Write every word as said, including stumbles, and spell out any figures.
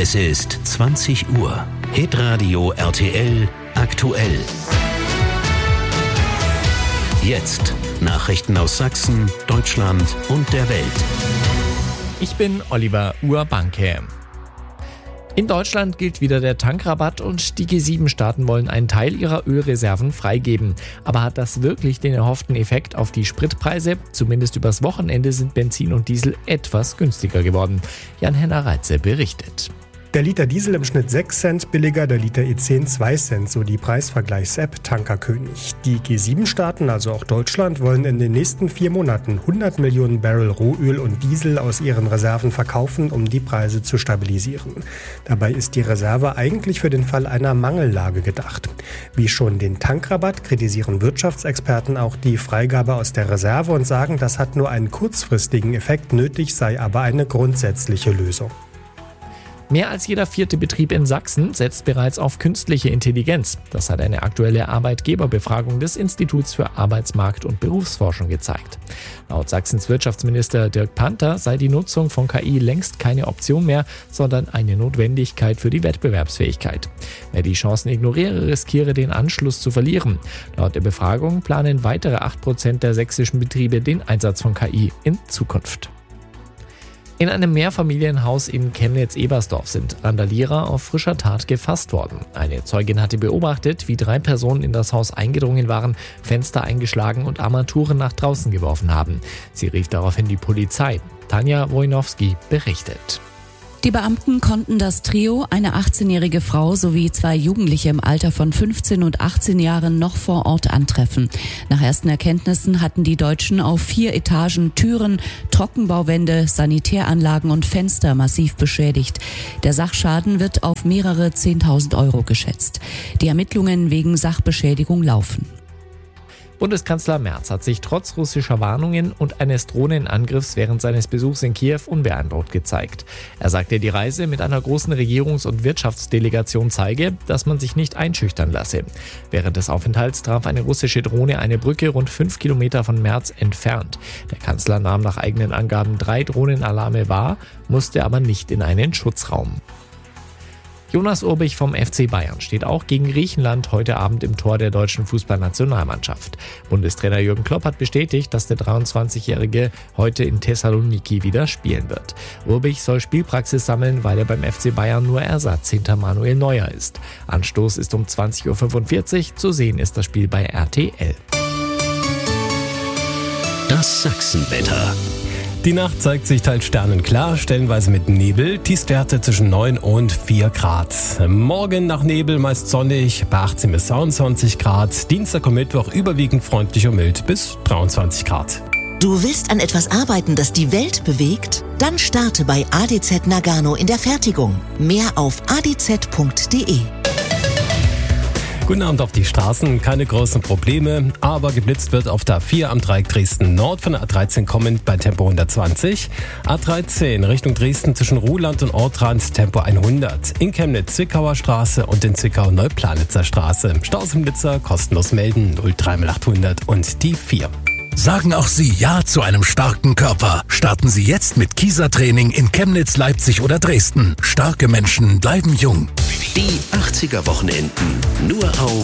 Es ist zwanzig Uhr. Hitradio R T L aktuell. Jetzt Nachrichten aus Sachsen, Deutschland und der Welt. Ich bin Oliver Urbanke. In Deutschland gilt wieder der Tankrabatt und die G sieben Staaten wollen einen Teil ihrer Ölreserven freigeben. Aber hat das wirklich den erhofften Effekt auf die Spritpreise? Zumindest übers Wochenende sind Benzin und Diesel etwas günstiger geworden. Jan-Henner Reitze berichtet. Der Liter Diesel im Schnitt sechs Cent billiger, der Liter E zehn zwei Cent, so die Preisvergleichs-App Tankerkönig. Die G sieben Staaten, also auch Deutschland, wollen in den nächsten vier Monaten hundert Millionen Barrel Rohöl und Diesel aus ihren Reserven verkaufen, um die Preise zu stabilisieren. Dabei ist die Reserve eigentlich für den Fall einer Mangellage gedacht. Wie schon den Tankrabatt kritisieren Wirtschaftsexperten auch die Freigabe aus der Reserve und sagen, das hat nur einen kurzfristigen Effekt, nötig sei aber eine grundsätzliche Lösung. Mehr als jeder vierte Betrieb in Sachsen setzt bereits auf künstliche Intelligenz. Das hat eine aktuelle Arbeitgeberbefragung des Instituts für Arbeitsmarkt- und Berufsforschung gezeigt. Laut Sachsens Wirtschaftsminister Dirk Panther sei die Nutzung von K I längst keine Option mehr, sondern eine Notwendigkeit für die Wettbewerbsfähigkeit. Wer die Chancen ignoriere, riskiere den Anschluss zu verlieren. Laut der Befragung planen weitere acht Prozent der sächsischen Betriebe den Einsatz von K I in Zukunft. In einem Mehrfamilienhaus in Chemnitz-Ebersdorf sind Randalierer auf frischer Tat gefasst worden. Eine Zeugin hatte beobachtet, wie drei Personen in das Haus eingedrungen waren, Fenster eingeschlagen und Armaturen nach draußen geworfen haben. Sie rief daraufhin die Polizei. Tanja Wojnowski berichtet. Die Beamten konnten das Trio, eine achtzehnjährige Frau sowie zwei Jugendliche im Alter von fünfzehn und achtzehn Jahren noch vor Ort antreffen. Nach ersten Erkenntnissen hatten die Deutschen auf vier Etagen Türen, Trockenbauwände, Sanitäranlagen und Fenster massiv beschädigt. Der Sachschaden wird auf mehrere zehntausend Euro geschätzt. Die Ermittlungen wegen Sachbeschädigung laufen. Bundeskanzler Merz hat sich trotz russischer Warnungen und eines Drohnenangriffs während seines Besuchs in Kiew unbeeindruckt gezeigt. Er sagte, die Reise mit einer großen Regierungs- und Wirtschaftsdelegation zeige, dass man sich nicht einschüchtern lasse. Während des Aufenthalts traf eine russische Drohne eine Brücke rund fünf Kilometer von Merz entfernt. Der Kanzler nahm nach eigenen Angaben drei Drohnenalarme wahr, musste aber nicht in einen Schutzraum. Jonas Urbich vom F C Bayern steht auch gegen Griechenland heute Abend im Tor der deutschen Fußballnationalmannschaft. Bundestrainer Jürgen Klopp hat bestätigt, dass der dreiundzwanzigjährige heute in Thessaloniki wieder spielen wird. Urbich soll Spielpraxis sammeln, weil er beim F C Bayern nur Ersatz hinter Manuel Neuer ist. Anstoß ist um zwanzig Uhr fünfundvierzig, zu sehen ist das Spiel bei R T L. Das Sachsenwetter. Die Nacht zeigt sich teils sternenklar, stellenweise mit Nebel, Tiefstwerte zwischen neun und vier Grad. Morgen nach Nebel meist sonnig, bei achtzehn bis zweiundzwanzig Grad. Dienstag und Mittwoch überwiegend freundlich und mild bis dreiundzwanzig Grad. Du willst an etwas arbeiten, das die Welt bewegt? Dann starte bei A D Z Nagano in der Fertigung. Mehr auf a d z punkt d e. Guten Abend auf die Straßen, keine großen Probleme, aber geblitzt wird auf der A vier am Dreieck Dresden Nord von der A dreizehn kommend bei Tempo hundertzwanzig. A dreizehn Richtung Dresden zwischen Ruhland und Ortrand Tempo hundert. In Chemnitz Zwickauer Straße und in Zwickau Neuplanitzer Straße. Staus im Blitzer kostenlos melden null drei achthundert und die vier. Sagen auch Sie Ja zu einem starken Körper. Starten Sie jetzt mit Kieser-Training in Chemnitz, Leipzig oder Dresden. Starke Menschen bleiben jung. Die achtziger Wochenenden nur auf